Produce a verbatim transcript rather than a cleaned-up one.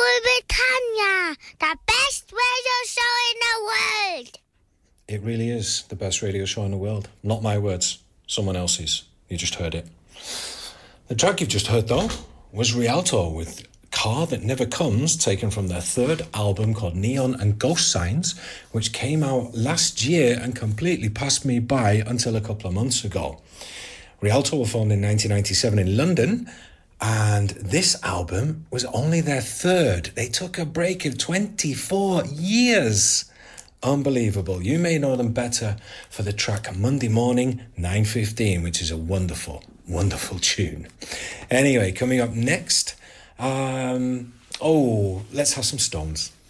Cool Britannia, the best radio show in the world. It really is the best radio show in the world. Not my words, someone else's. You just heard it. The track you've just heard, though, was Rialto with Car That Never Comes, taken from their third album called Neon and Ghost Signs, which came out last year and completely passed me by until a couple of months ago. Rialto were formed in nineteen ninety-seven in London, and this album was only their third. They took a break of twenty-four years. Unbelievable. You may know them better for the track Monday Morning nine fifteen, which is a wonderful, wonderful tune. Anyway, coming up next, um, oh, let's have some Stones.